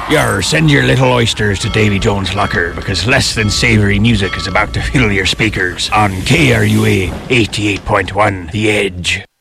Send your little oysters to Davy Jones' locker because less than savoury music is about to fill your speakers on KRUA 88.1 The Edge.